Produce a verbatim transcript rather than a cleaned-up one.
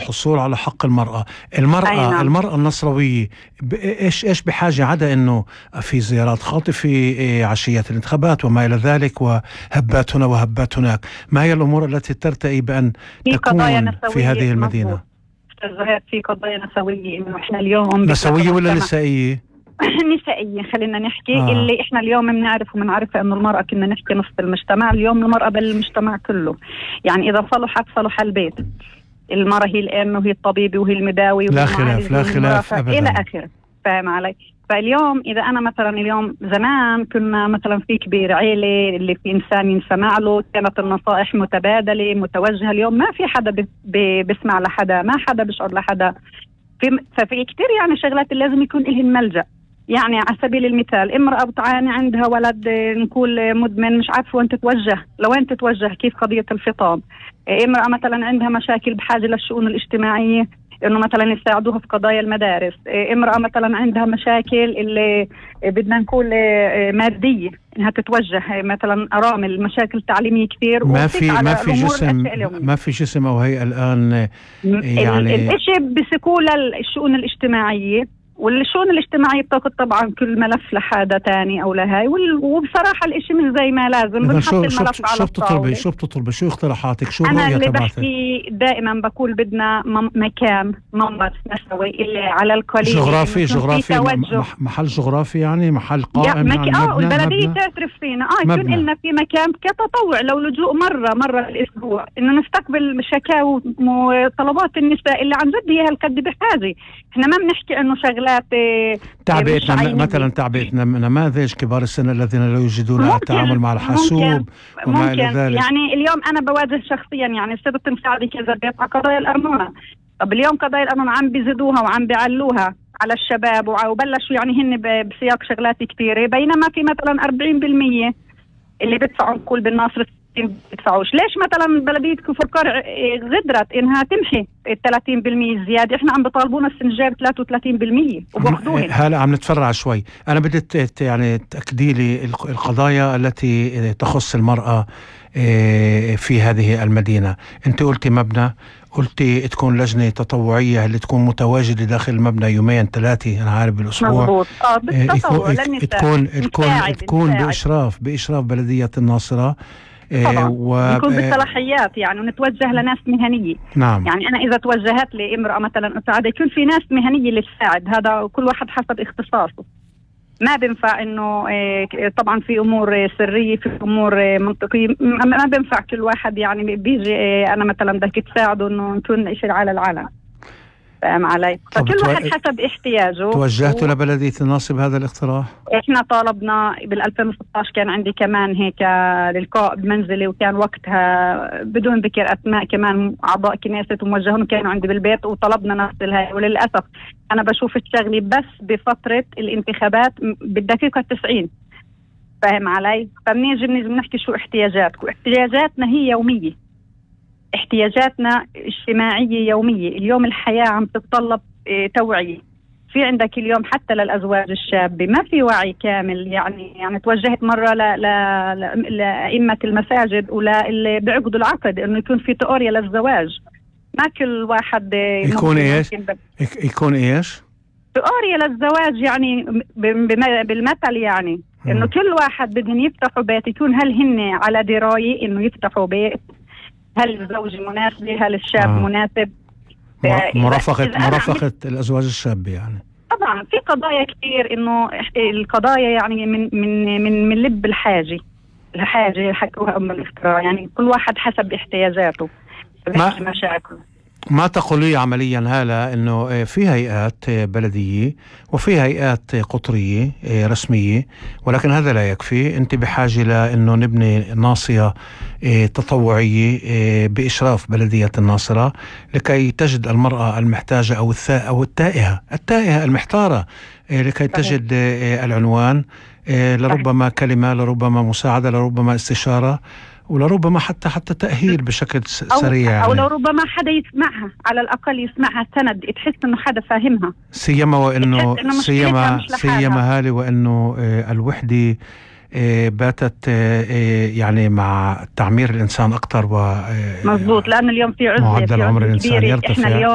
الحصول على حق المرأة. المرأة نعم. المرأة النصراوية إيش إيش بحاجة عدا إنه في زيارات خاطفة، عشيات الانتخابات وما إلى ذلك، وهبات هنا وهبات هناك. ما هي الأمور التي ترتقي بأن تكون في هذه المدينة؟ في قضايا نسوية، إنه إحنا اليوم نسوية ولا نسائية؟ نسائية خلينا نحكي. آه. اللي إحنا اليوم بنعرف وبنعرف إنه المرأة كنا نحكي نصف المجتمع، اليوم المرأة بالمجتمع كله. يعني إذا صلحت صلح البيت. المرأة هي الأم وهي الطبيبة وهي المداوي، لا خلاف لا خلاف أبدا إلى آخره. فاهم علي؟ فاليوم إذا أنا مثلا اليوم زمان كنا مثلا في كبير عيلة اللي في إنسان ينسمع له، كانت النصائح متبادلة متوجهة. اليوم ما في حدا بيسمع لحدا، ما حدا بيشعر لحدا. في ففي كتير يعني شغلات اللي لازم يكون إلهن ملجأ. يعني على سبيل المثال امرأة بتعاني عندها ولد نقول مدمن، مش عارفة وين تتوجه، لوين تتوجه، كيف قضية الفطام. امرأة مثلا عندها مشاكل بحاجة للشؤون الاجتماعية انه مثلا يساعدوها في قضايا المدارس. امرأة مثلا عندها مشاكل اللي بدنا نقول مادية انها تتوجه، مثلا ارامل، مشاكل تعليمية كثير. ما في ما في جسم ما في جسم او هيئة الان يعني الاشي بسكوا للشؤون الاجتماعية، والشؤون الاجتماعية بتاخذ طبعا كل ملف لحدا تاني او لهاي. وبصراحة الاشي مش زي ما لازم. بنحط الملف على الطاولة. شو بتطلبي؟ شو اقتراحاتك؟ شو انا الرؤية اللي تبعتك؟ بحكي دائما بقول بدنا مكان منبر نسوي اللي على القليل جغرافي جغرافي محل جغرافي، يعني محل قائم يعني اه والبلدية تعترف فينا اه يكون لنا في مكان كتطوع لو لجوء مرة مرة الاسبوع، انه نستقبل شكاوى وطلبات النساء اللي عن جد هي هالقد بحاجة. احنا ما بنحكي انه شغلات تعبئتنا مثلا، تعبئتنا نماذج كبار السن الذين لا يجدون التعامل مع الحاسوب وما إلى ذلك. يعني اليوم أنا بواجه شخصيا، يعني صرت مساعدة كذا بيت على قضايا الأرملة. طب اليوم قضايا الأرملة عم بيزيدوها وعم بيعلوها على الشباب، وبلشوا يعني هن بسياق شغلات كثيرة، بينما في مثلا أربعين بالمية اللي بيدفعوا كل بالناصر بيدفعوش. ليش مثلا بلدية كفر قرع غدرت انها تمحي ال ثلاثين بالمية الزياده؟ احنا عم بيطالبونا السنه الجايه ب ثلاثة وثلاثين بالمية وباخذوهن. هلا عم نتفرع شوي. انا بدي يعني تاكدي لي القضايا التي تخص المراه في هذه المدينه. انت قلتي مبنى، قلتي تكون لجنه تطوعيه اللي تكون متواجده داخل المبنى يومين ثلاثه انا عارف بالاسبوع. مضبوط. اه بالتطوع تكون تكون تكون باشراف باشراف بلديه الناصره طبعا. و... يكون بالصلاحيات يعني، ونتوجه لناس مهنية. نعم. يعني أنا إذا توجهت لامرأة مثلا أساعد، يكون في ناس مهنية اللي تساعد، هذا كل واحد حسب اختصاصه. ما بينفع إنه طبعا في أمور سرية، في أمور منطقية، ما بينفع كل واحد يعني بيجي أنا مثلا بدك تساعده إنه نكون إشي على العالم. فاهم علي؟ فكل واحد حسب احتياجه. توجهتوا و... لبلدية الناصر بهذا الاقتراح؟ احنا طالبنا بال ألفين وستة عشر، كان عندي كمان هيك لقاء بمنزلي، وكان وقتها بدون ذكر اسماء كمان اعضاء كنيسة وموجهون كانوا عندي بالبيت، وطلبنا نفس الهاي. وللاسف انا بشوف الشغلي بس بفترة الانتخابات بالدقيقة تسعين. فاهم علي؟ فبنيجي بنحكي شو احتياجاتكم. احتياجاتنا هي يومية، احتياجاتنا اجتماعية يومية. اليوم الحياة عم تتطلب اه توعية. في عندك اليوم حتى للأزواج الشابة ما في وعي كامل. يعني يعني توجهت مرة لأئمة المساجد ولا اللي بيعقدوا العقد إنه يكون في تأوريا للزواج. ما كل واحد يكون إيش يكون إيش تأوريا للزواج، يعني بالمثل يعني إنه كل واحد بدهم يفتحوا بيت، يكون هل هن على دراية إنه يفتحوا بيت، هل الزوج مناسب، هل الشاب آه. مناسب، مرافقة مرافقة الأزواج الشاب. يعني طبعا في قضايا كثير إنه القضايا يعني من من من من لب الحاجة الحاجة حكوها أم الافتراء. يعني كل واحد حسب احتياجاته ما مشاكله. ما تقولي عمليا هلا انه في هيئات بلديه وفي هيئات قطريه رسميه، ولكن هذا لا يكفي. انت بحاجه لانه نبني ناصيه تطوعيه باشراف بلديه الناصره لكي تجد المراه المحتاجه او الثاء او التائهه التائهه المحتاره لكي تجد العنوان، لربما كلمه، لربما مساعده، لربما استشاره، ولربما حتى حتى تأهيل بشكل سريع. أو, أو لربما حدا يسمعها، على الأقل يسمعها سند، تحس إنه حدا فاهمها. سيما وإنه سيما سيما هالي وإنه آه الوحدة آه باتت آه يعني مع تعمير الإنسان أكتر و مظبوط، لأن اليوم في عزلة، معدل عمر الإنسان يرتفع.